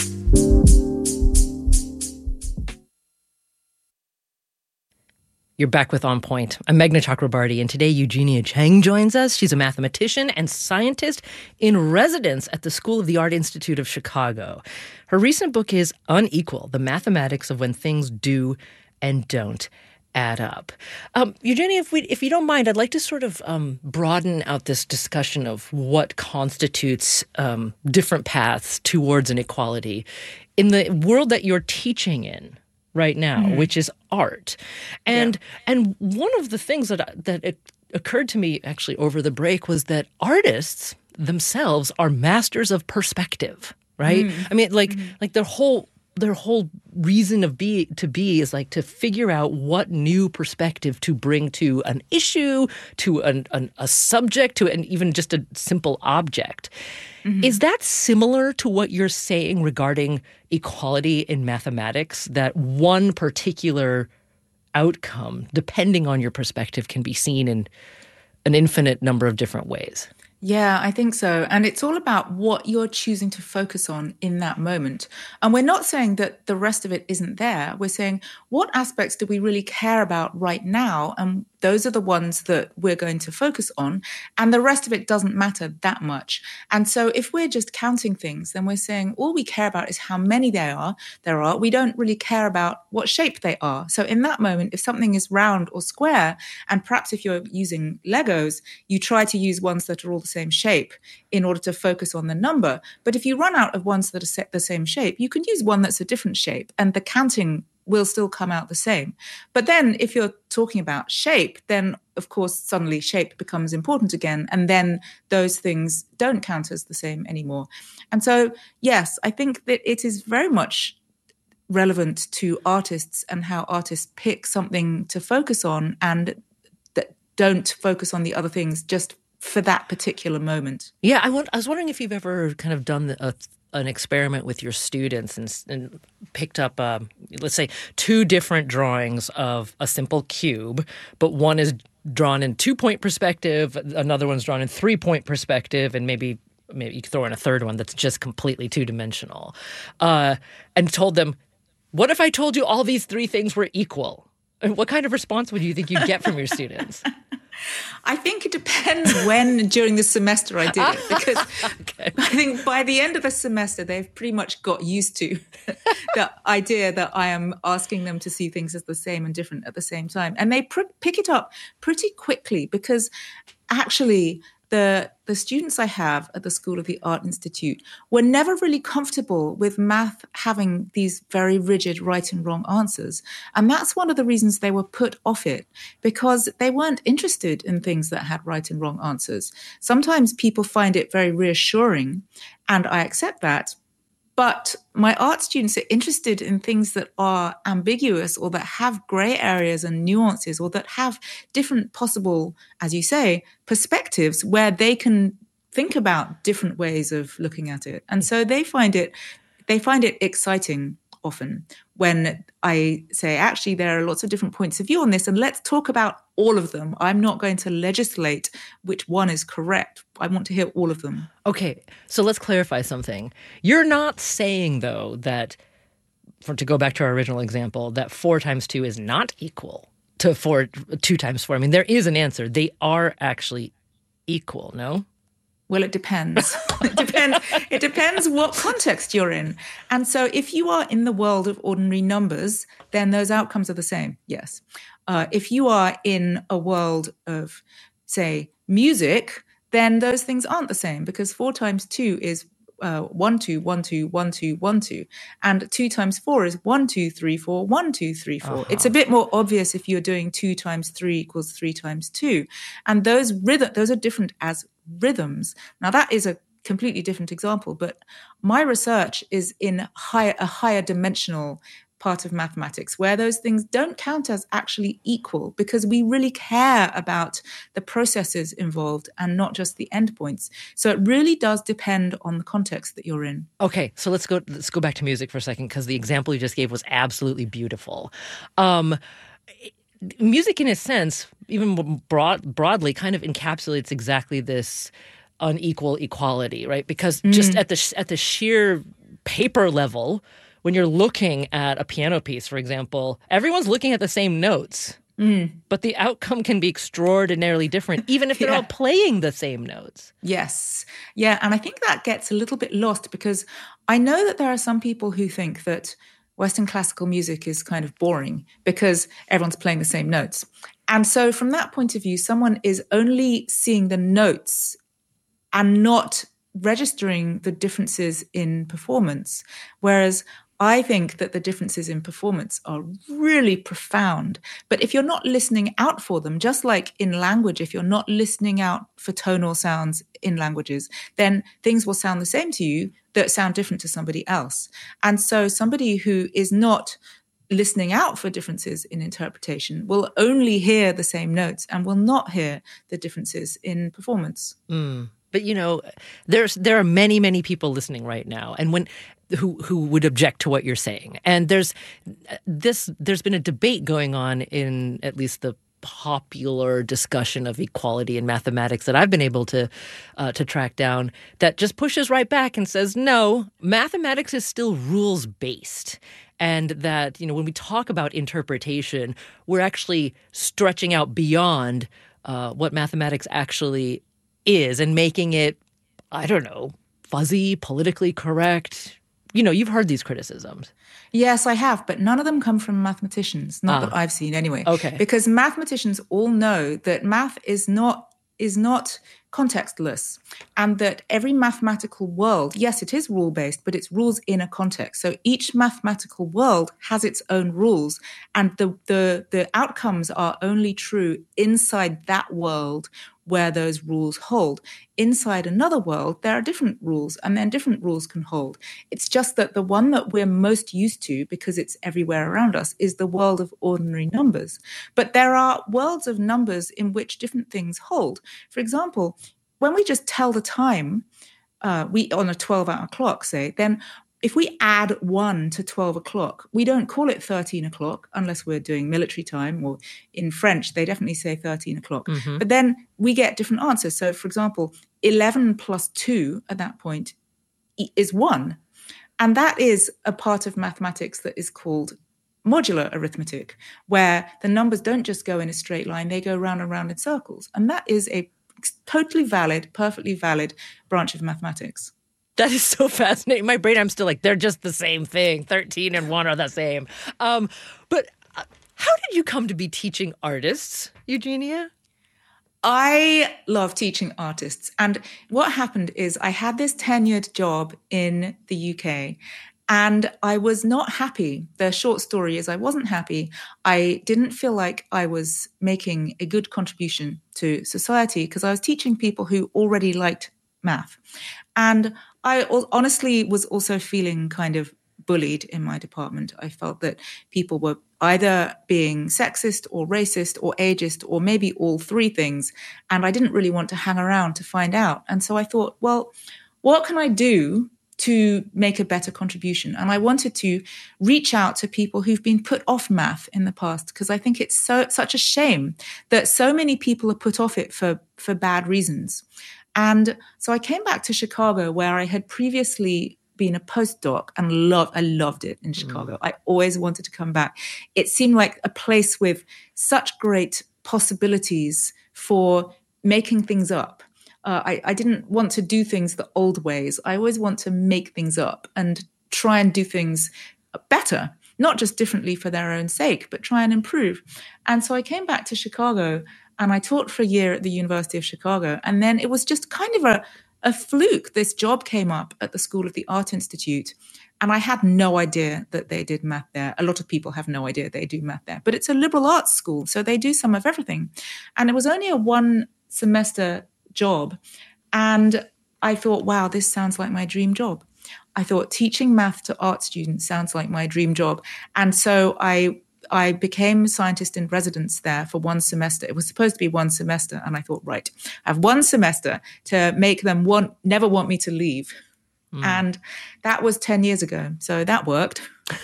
You're back with On Point. I'm Meghna Chakrabarty, and today Eugenia Cheng joins us. She's a mathematician and scientist in residence at the School of the Art Institute of Chicago. Her recent book is Unequal, The Mathematics of When Things Do and Don't Add Up. Um, Eugenia, if we, if you don't mind, I'd like to sort of um, broaden out this discussion of what constitutes um, different paths towards inequality in the world that you're teaching in right now, mm-hmm. which is art. And yeah. and one of the things that that it occurred to me actually over the break was that artists themselves are masters of perspective, right? Mm-hmm. I mean, like mm-hmm. like their whole their whole reason of be to be is like to figure out what new perspective to bring to an issue, to an, an, a subject, to an even just a simple object. Mm-hmm. Is that similar to what you're saying regarding equality in mathematics, that one particular outcome, depending on your perspective, can be seen in an infinite number of different ways? Yeah, I think so. And it's all about what you're choosing to focus on in that moment. And we're not saying that the rest of it isn't there. We're saying, what aspects do we really care about right now? And those are the ones that we're going to focus on. And the rest of it doesn't matter that much. And so if we're just counting things, then we're saying all we care about is how many there are. There are. We don't really care about what shape they are. So in that moment, if something is round or square, and perhaps if you're using Legos, you try to use ones that are all the same shape in order to focus on the number. But if you run out of ones that are set the same shape, you can use one that's a different shape, and the counting will still come out the same. But then if you're talking about shape, then of course suddenly shape becomes important again, and then those things don't count as the same anymore. And so, yes, I think that it is very much relevant to artists and how artists pick something to focus on and that don't focus on the other things just for that particular moment. Yeah, I, want, I was wondering if you've ever kind of done a an experiment with your students and, and picked up, uh, let's say, two different drawings of a simple cube, but one is drawn in two-point perspective, another one's drawn in three-point perspective, and maybe maybe you could throw in a third one that's just completely two-dimensional, uh, and told them, what if I told you all these three things were equal? And what kind of response would you think you'd get from your students? I think it depends when during the semester I did it, because okay. I think by the end of the semester, they've pretty much got used to the idea that I am asking them to see things as the same and different at the same time. And they pr- pick it up pretty quickly, because actually the the students I have at the School of the Art Institute were never really comfortable with math having these very rigid right and wrong answers. And that's one of the reasons they were put off it, because they weren't interested in things that had right and wrong answers. Sometimes people find it very reassuring, and I accept that. But my art students are interested in things that are ambiguous or that have gray areas and nuances or that have different possible, as you say, perspectives where they can think about different ways of looking at it. And so they find it, they find it exciting often when I say, actually, there are lots of different points of view on this, and let's talk about all of them. I'm not going to legislate which one is correct. I want to hear all of them. Okay, so let's clarify something. You're not saying, though, that, for to go back to our original example, that four times two is not equal to four, two times four. I mean, there is an answer. They are actually equal, no? Well, it depends. It depends. It depends what context you're in. And so if you are in the world of ordinary numbers, then those outcomes are the same, yes. Uh, if you are in a world of, say, music, then those things aren't the same, because four times two is uh, one, two, one, two, one, two, one, two. And two times four is one, two, three, four, one, two, three, four. Uh-huh. It's a bit more obvious if you're doing two times three equals three times two. And those rhythm, those are different as rhythms. Now, that is a completely different example, but my research is in higher, a higher dimensional part of mathematics where those things don't count as actually equal, because we really care about the processes involved and not just the endpoints. So it really does depend on the context that you're in. Okay, so let's go let's go back to music for a second, because the example you just gave was absolutely beautiful. Um, music, in a sense, even broad, broadly, kind of encapsulates exactly this unequal equality, right? Because mm. just at the at the sheer paper level, when you're looking at a piano piece, for example, everyone's looking at the same notes, mm. but the outcome can be extraordinarily different, even if they're yeah. all playing the same notes. Yes. Yeah, and I think that gets a little bit lost, because I know that there are some people who think that Western classical music is kind of boring because everyone's playing the same notes. And so from that point of view, someone is only seeing the notes and not registering the differences in performance. Whereas I think that the differences in performance are really profound. But if you're not listening out for them, just like in language, if you're not listening out for tonal sounds in languages, then things will sound the same to you that sound different to somebody else. And so somebody who is not listening out for differences in interpretation will only hear the same notes and will not hear the differences in performance. Mm. But, you know, there's there are many, many people listening right now, and when who who would object to what you're saying. And there's this there's been a debate going on in at least the popular discussion of equality in mathematics that I've been able to uh, to track down that just pushes right back and says, no, mathematics is still rules based. And that, you know, when we talk about interpretation, we're actually stretching out beyond uh, what mathematics actually is and making it, I don't know, fuzzy, politically correct. You know, you've heard these criticisms. Yes, I have, but none of them come from mathematicians, not ah. that I've seen anyway. Okay. Because mathematicians all know that math is not is not contextless, and that every mathematical world, yes, it is rule-based, but it's rules in a context. So each mathematical world has its own rules, and the the the outcomes are only true inside that world where those rules hold. Inside another world, there are different rules, and then different rules can hold. It's just that the one that we're most used to, because it's everywhere around us, is the world of ordinary numbers. But there are worlds of numbers in which different things hold. For example, when we just tell the time, uh, we on a twelve-hour clock, say, then if we add one to twelve o'clock, we don't call it thirteen o'clock unless we're doing military time, or in French, they definitely say thirteen o'clock. Mm-hmm. But then we get different answers. So, for example, eleven plus two at that point is one. And that is a part of mathematics that is called modular arithmetic, where the numbers don't just go in a straight line, they go round and round in circles. And that is a totally valid, perfectly valid branch of mathematics. That is so fascinating. My brain, I'm still like, they're just the same thing. thirteen and one are the same. Um, but uh, how did you come to be teaching artists, Eugenia? I love teaching artists. And what happened is I had this tenured job in the U K and I was not happy. The short story is I wasn't happy. I didn't feel like I was making a good contribution to society because I was teaching people who already liked math. And I honestly was also feeling kind of bullied in my department. I felt that people were either being sexist or racist or ageist or maybe all three things. And I didn't really want to hang around to find out. And so I thought, well, what can I do to make a better contribution? And I wanted to reach out to people who've been put off math in the past, because I think it's so such a shame that so many people are put off it for, for bad reasons. And so I came back to Chicago, where I had previously been a postdoc and loved, I loved it in Chicago. Mm. I always wanted to come back. It seemed like a place with such great possibilities for making things up. Uh, I, I didn't want to do things the old ways. I always want to make things up and try and do things better, not just differently for their own sake, but try and improve. And so I came back to Chicago and I taught for a year at the University of Chicago. And then it was just kind of a A fluke. This job came up at the School of the Art Institute, and I had no idea that they did math there. A lot of people have no idea they do math there, but it's a liberal arts school, so they do some of everything. And it was only a one semester job, and I thought, wow, this sounds like my dream job. I thought teaching math to art students sounds like my dream job. And so I I became scientist in residence there for one semester. It was supposed to be one semester. And I thought, right, I have one semester to make them want, never want me to leave. Mm. And that was ten years ago. So that worked.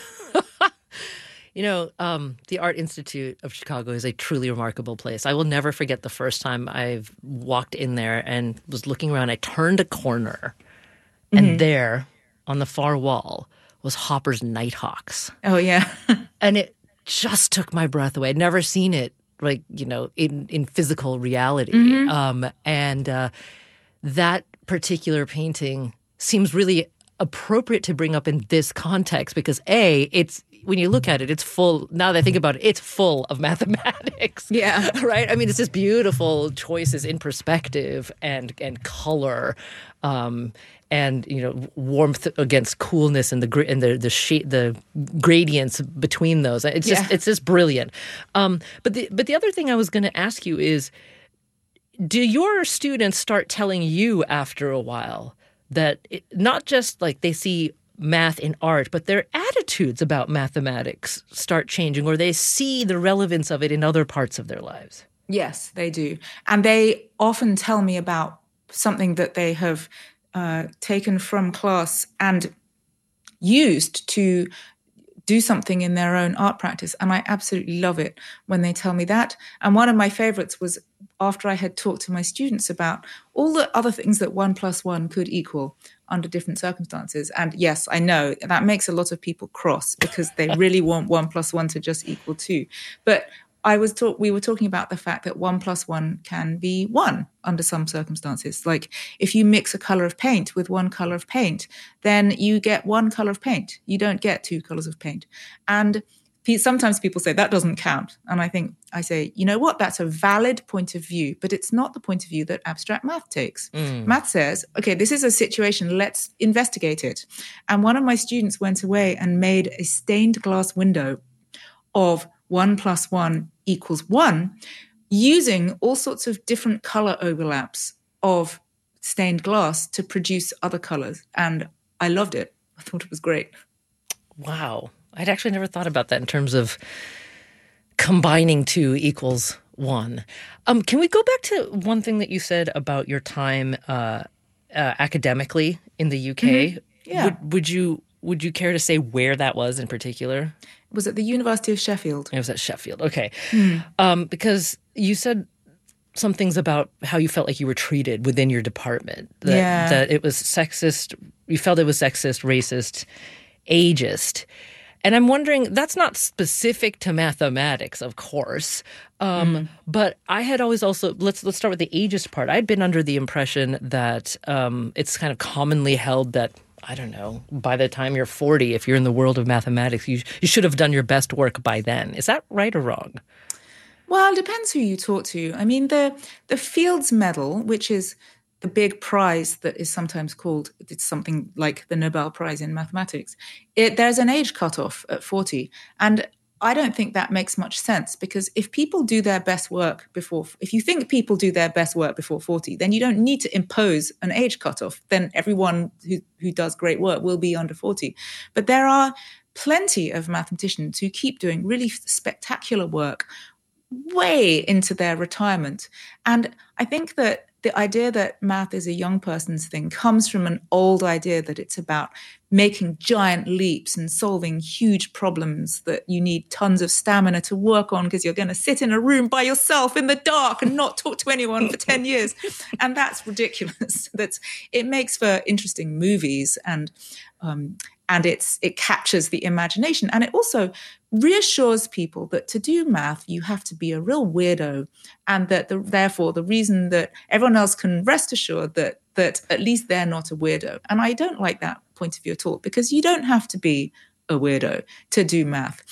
You know, um, the Art Institute of Chicago is a truly remarkable place. I will never forget the first time I've walked in there and was looking around. I turned a corner, and mm-hmm. there on the far wall was Hopper's Nighthawks. Oh, yeah. And it just took my breath away. I'd never seen it, like, you know, in, in physical reality. Mm-hmm. Um, and uh, that particular painting seems really appropriate to bring up in this context because, A, it's, when you look at it, it's full, now that I think about it, it's full of mathematics. Yeah. Right? I mean, it's just beautiful choices in perspective and, and color. Um, and, you know, warmth against coolness and the and the the, sh- the gradients between those. It's just yeah. it's just brilliant. Um, but the but the other thing I was going to ask you is, do your students start telling you after a while that it, not just like they see math in art, but their attitudes about mathematics start changing, or they see the relevance of it in other parts of their lives? Yes, they do. And they often tell me about something that they have uh, taken from class and used to do something in their own art practice. And I absolutely love it when they tell me that. And one of my favorites was after I had talked to my students about all the other things that one plus one could equal under different circumstances. And yes, I know that makes a lot of people cross because they really want one plus one to just equal two. But I was talk- we were talking about the fact that one plus one can be one under some circumstances. Like if you mix a color of paint with one color of paint, then you get one color of paint. You don't get two colors of paint. And pe- sometimes people say that doesn't count. And I think I say, you know what? That's a valid point of view, but it's not the point of view that abstract math takes. Mm. Math says, okay, this is a situation. Let's investigate it. And one of my students went away and made a stained glass window of one plus one equals one, using all sorts of different color overlaps of stained glass to produce other colors. And I loved it. I thought it was great. Wow. I'd actually never thought about that in terms of combining two equals one. Um, can we go back to one thing that you said about your time uh, uh, academically in the U K? Mm-hmm. Yeah. Would, would you would you care to say where that was in particular? It was at the University of Sheffield. It was at Sheffield. Okay. Mm. Um, because you said some things about how you felt like you were treated within your department. That, yeah. that it was sexist. You felt it was sexist, racist, ageist. And I'm wondering, that's not specific to mathematics, of course. Um, mm. But I had always also, let's let's start with the ageist part. I'd been under the impression that um, it's kind of commonly held that, I don't know, by the time you're forty, if you're in the world of mathematics, you you should have done your best work by then. Is that right or wrong? Well, it depends who you talk to. I mean, the the Fields Medal, which is the big prize that is sometimes called, it's something like the Nobel Prize in mathematics, it, there's an age cutoff at forty. And I don't think that makes much sense, because if people do their best work before, if you think people do their best work before forty, then you don't need to impose an age cutoff. Then everyone who, who does great work will be under forty. But there are plenty of mathematicians who keep doing really spectacular work way into their retirement. And I think that the idea that math is a young person's thing comes from an old idea that it's about making giant leaps and solving huge problems that you need tons of stamina to work on, because you're going to sit in a room by yourself in the dark and not talk to anyone for ten years. And that's ridiculous. That's, it makes for interesting movies, and um, and it's it captures the imagination. And it also reassures people that to do math, you have to be a real weirdo, and that the, therefore the reason that everyone else can rest assured that that at least they're not a weirdo. And I don't like that point of view at all, because you don't have to be a weirdo to do math.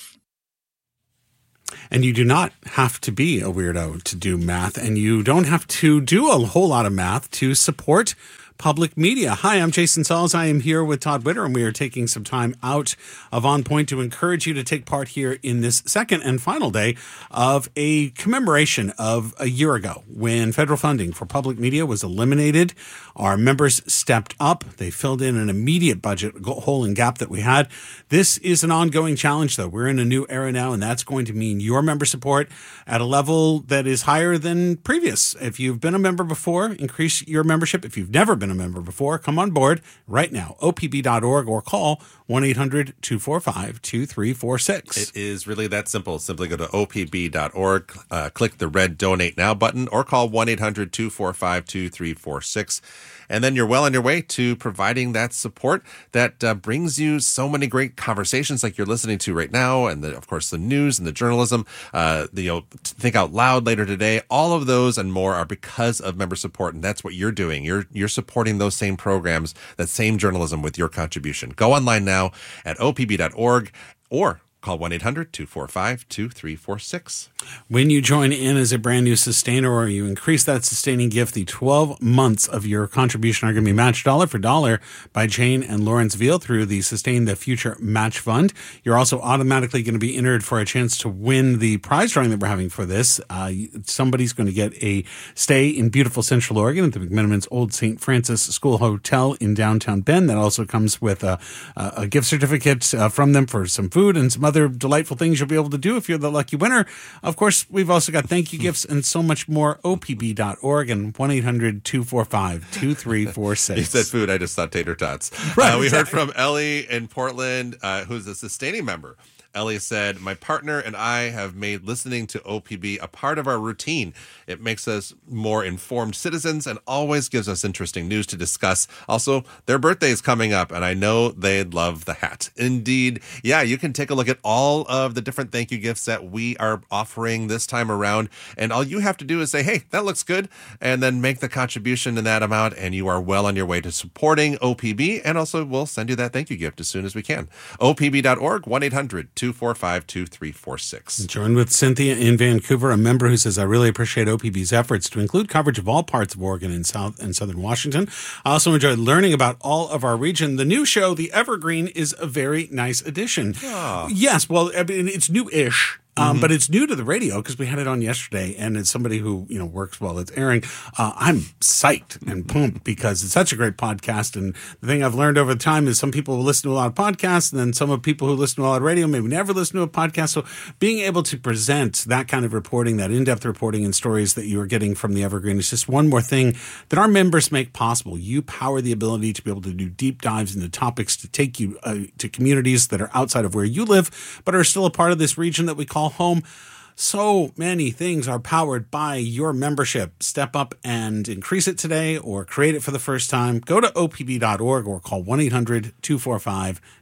And you do not have to be a weirdo to do math, and you don't have to do a whole lot of math to support public media. Hi, I'm Jason Sauls. I am here with Todd Witter, and we are taking some time out of On Point to encourage you to take part here in this second and final day of a commemoration of a year ago when federal funding for public media was eliminated. Our members stepped up. They filled in an immediate budget hole and gap that we had. This is an ongoing challenge, though. We're in a new era now, and that's going to mean your member support at a level that is higher than previous. If you've been a member before, increase your membership. If you've never been a member before, come on board right now, O P B dot org, or call one eight hundred two four five two three four six. It is really that simple. Simply go to O P B dot org, uh, click the red Donate Now button, or call one eight hundred two four five two three four six. And then you're well on your way to providing that support that uh, brings you so many great conversations like you're listening to right now. And the, of course, the news and the journalism, uh, the, you know, Think Out Loud later today. All of those and more are because of member support. And that's what you're doing. You're, you're supporting those same programs, that same journalism with your contribution. Go online now at O P B dot org, or call one eight hundred two four five two three four six. When you join in as a brand new sustainer, or you increase that sustaining gift, the twelve months of your contribution are going to be matched dollar for dollar by Jane and Lawrence Veal through the Sustain the Future Match Fund. You're also automatically going to be entered for a chance to win the prize drawing that we're having for this. Uh, somebody's going to get a stay in beautiful Central Oregon at the McMenamins Old Saint Francis School Hotel in downtown Bend. That also comes with a, a gift certificate uh, from them for some food and some other delightful things you'll be able to do if you're the lucky winner. Of course, we've also got thank you gifts and so much more. O P B dot org and one eight hundred two four five two three four six. You said food, I just thought tater tots. Right, uh, we exactly. heard from Ellie in Portland, uh, who's a sustaining member. Ellie said, my partner and I have made listening to O P B a part of our routine. It makes us more informed citizens and always gives us interesting news to discuss. Also, their birthday is coming up, and I know they'd love the hat. Indeed. Yeah, you can take a look at all of the different thank you gifts that we are offering this time around. And all you have to do is say, hey, that looks good, and then make the contribution in that amount, and you are well on your way to supporting O P B. And also, we'll send you that thank you gift as soon as we can. O P B dot org, one eight hundred two four five two three four six. Joined with Cynthia in Vancouver, a member who says, I really appreciate O P B's efforts to include coverage of all parts of Oregon and South and Southern Washington. I also enjoyed learning about all of our region. The new show, The Evergreen, is a very nice addition. Oh. Yes, well, I mean, it's new-ish. Um, Mm-hmm. But it's new to the radio because we had it on yesterday, and as somebody who, you know, works while it's airing, uh, I'm psyched and pumped because it's such a great podcast. And the thing I've learned over time is some people will listen to a lot of podcasts, and then some of people who listen to a lot of radio maybe never listen to a podcast. So being able to present that kind of reporting, that in-depth reporting and stories that you are getting from the Evergreen is just one more thing that our members make possible. You power the ability to be able to do deep dives into topics to take you uh, to communities that are outside of where you live, but are still a part of this region that we call home. So many things are powered by your membership. Step up and increase it today, or create it for the first time. Go to O P B dot org or call one eight hundred two four five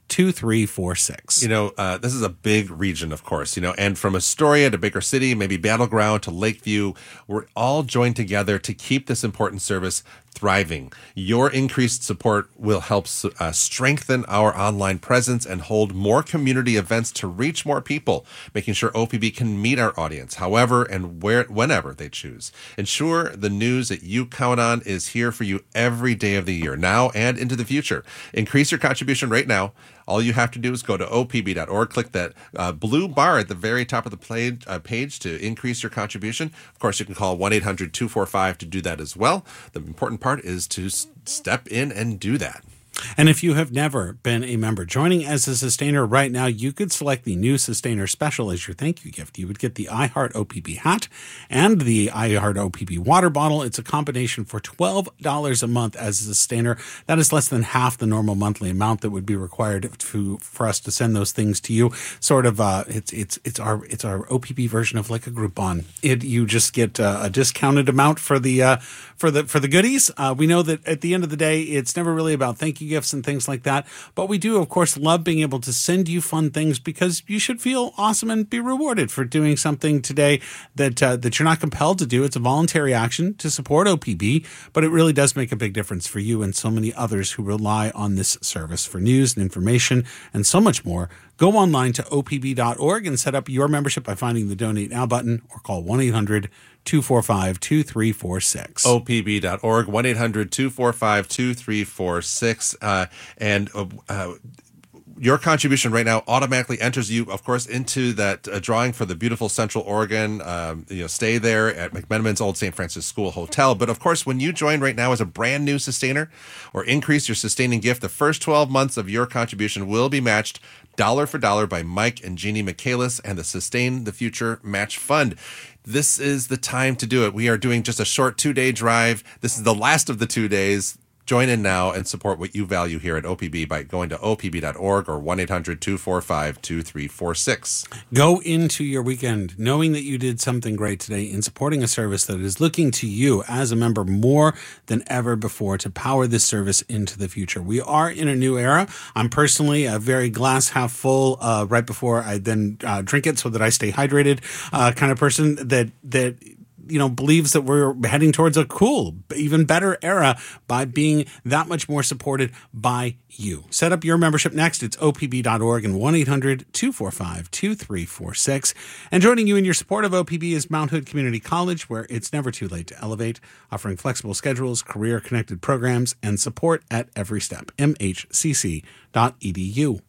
two three four six. You know, uh, this is a big region, of course, you know, and from Astoria to Baker City, maybe Battleground to Lakeview, we're all joined together to keep this important service thriving. Your increased support will help uh, strengthen our online presence and hold more community events to reach more people, making sure O P B can meet our audience however and where whenever they choose. Ensure the news that you count on is here for you every day of the year, now and into the future. Increase your contribution right now. All you have to do is go to O P B dot org, click that uh, blue bar at the very top of the page, uh, page to increase your contribution. Of course, you can call one eight hundred two four five to do that as well. The important part is to s- step in and do that. And if you have never been a member, joining as a sustainer right now, you could select the new Sustainer Special as your thank you gift. You would get the iHeart O P B hat and the iHeart O P B water bottle. It's a combination for twelve dollars a month as a sustainer. That is less than half the normal monthly amount that would be required to for us to send those things to you. Sort of, uh, it's it's it's our it's our O P B version of like a Groupon. It you just get uh, a discounted amount for the uh, for the for the goodies. Uh, we know that at the end of the day, it's never really about thank you gifts and things like that. But we do, of course, love being able to send you fun things because you should feel awesome and be rewarded for doing something today that uh, that you're not compelled to do. It's a voluntary action to support O P B, but it really does make a big difference for you and so many others who rely on this service for news and information and so much more. Go online to O P B dot org and set up your membership by finding the Donate Now button or call one eight hundred two four five two three four six. O P B dot org, one eight hundred two four five two three four six. Uh, and uh, uh, your contribution right now automatically enters you, of course, into that uh, drawing for the beautiful Central Oregon, um, you know, stay there at McMenamin's Old Saint Francis School Hotel. But of course, when you join right now as a brand new sustainer or increase your sustaining gift, the first twelve months of your contribution will be matched dollar for dollar by Mike and Jeannie Michaelis and the Sustain the Future Match Fund. This is the time to do it. We are doing just a short two-day drive. This is the last of the two days. Join in now and support what you value here at O P B by going to O P B dot org or one eight hundred two four five two three four six. Go into your weekend knowing that you did something great today in supporting a service that is looking to you as a member more than ever before to power this service into the future. We are in a new era. I'm personally a very glass half full uh, right before I then uh, drink it so that I stay hydrated uh, kind of person that that you know, believes that we're heading towards a cool, even better era by being that much more supported by you. Set up your membership next. It's O P B dot org and one eight hundred two four five two three four six. And joining you in your support of O P B is Mount Hood Community College, where it's never too late to elevate, offering flexible schedules, career-connected programs, and support at every step. M H C C dot E D U.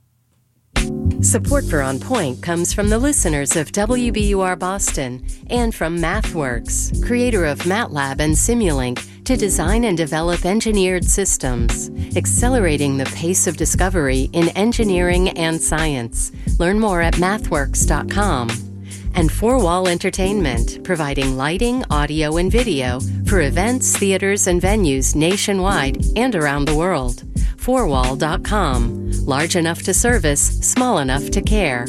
Support for On Point comes from the listeners of W B U R Boston and from MathWorks, creator of MATLAB and Simulink, to design and develop engineered systems, accelerating the pace of discovery in engineering and science. Learn more at mathworks dot com. And Four Wall Entertainment, providing lighting, audio, and video for events, theaters, and venues nationwide and around the world. four wall dot com. Large enough to service, small enough to care.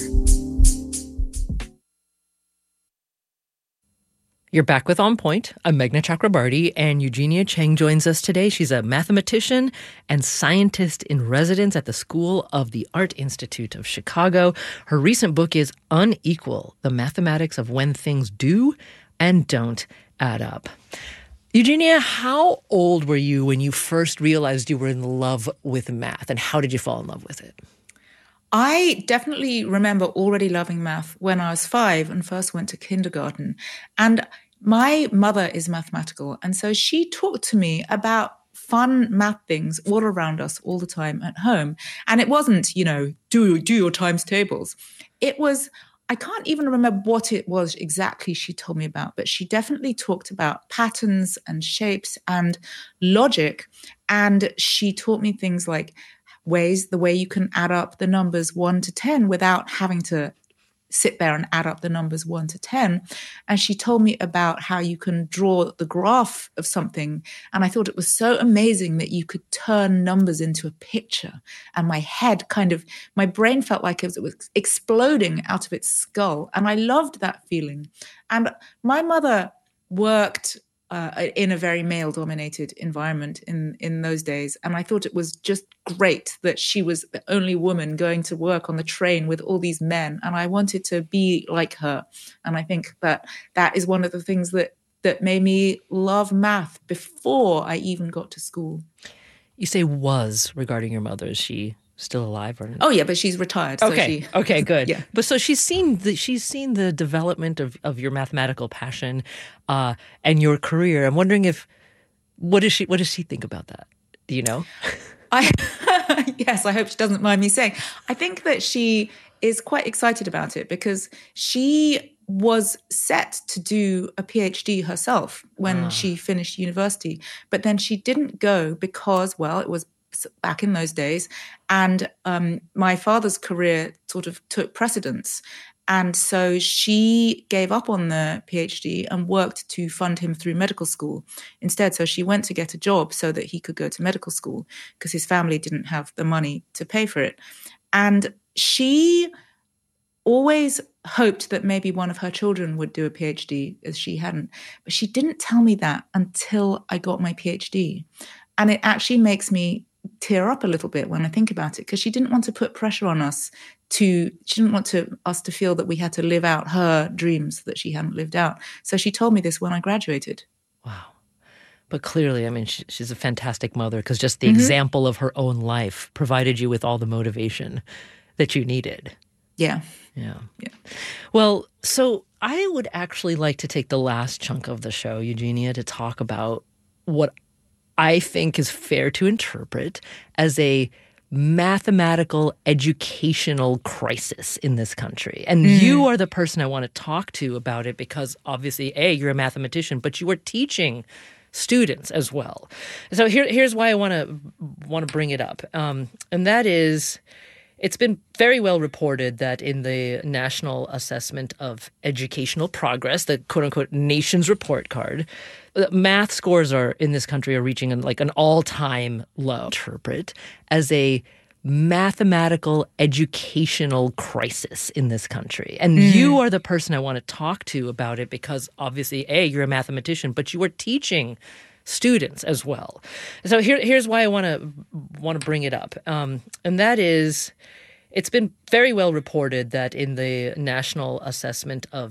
You're back with On Point. I'm Meghna Chakrabarty, and Eugenia Cheng joins us today. She's a mathematician and scientist in residence at the School of the Art Institute of Chicago. Her recent book is Unequal: The Mathematics of When Things Do and Don't Add Up. Eugenia, how old were you when you first realized you were in love with math, and how did you fall in love with it? I definitely remember already loving math when I was five and first went to kindergarten. And my mother is mathematical, and so she talked to me about fun math things all around us all the time at home. And it wasn't, you know, do, do your times tables. It was, I can't even remember what it was exactly she told me about, but she definitely talked about patterns and shapes and logic. And she taught me things like ways, the way you can add up the numbers one to ten without having to sit there and add up the numbers one to ten. And she told me about how you can draw the graph of something. And I thought it was so amazing that you could turn numbers into a picture. And my head kind of, my brain felt like it was exploding out of its skull. And I loved that feeling. And my mother worked uh, in a very male-dominated environment in, in those days. And I thought it was just great that she was the only woman going to work on the train with all these men. And I wanted to be like her. And I think that that is one of the things that, that made me love math before I even got to school. You say was regarding your mother. Is she still alive? Or Oh yeah, but she's retired. So okay. She, okay. Good. Yeah. But so she's seen the she's seen the development of, of your mathematical passion, uh, and your career. I'm wondering if what does she what does she think about that? Do you know? I yes, I hope she doesn't mind me saying. I think that she is quite excited about it because she was set to do a PhD herself when Ah. she finished university, but then she didn't go because, well, it was back in those days, and um, my father's career sort of took precedence. And so she gave up on the PhD and worked to fund him through medical school instead. So she went to get a job so that he could go to medical school because his family didn't have the money to pay for it. And she always hoped that maybe one of her children would do a PhD, as she hadn't. But she didn't tell me that until I got my PhD. And it actually makes me tear up a little bit when I think about it, because she didn't want to put pressure on us to, she didn't want to us to feel that we had to live out her dreams that she hadn't lived out. So she told me this when I graduated. But clearly, I mean, she, she's a fantastic mother because just the Mhm. example of her own life provided you with all the motivation that you needed. Yeah. Yeah. Yeah. Well, so I would actually like to take the last chunk of the show, Eugenia, to talk about what I think is fair to interpret as a mathematical educational crisis in this country. And Mm. you are the person I want to talk to about it because obviously, A, you're a mathematician, but you are teaching students as well. So here, here's why I want to want to bring it up. Um, and that is, it's been very well reported that in the National Assessment of Educational Progress, the quote-unquote nation's report card, math scores are in this country are reaching an, like an all-time low. Interpret as a mathematical educational crisis in this country. And Mm. you are the person I want to talk to about it because obviously, A, you're a mathematician, but you are teaching students as well. So here, here's why I want to want to bring it up. Um, and that is, it's been very well reported that in the National Assessment of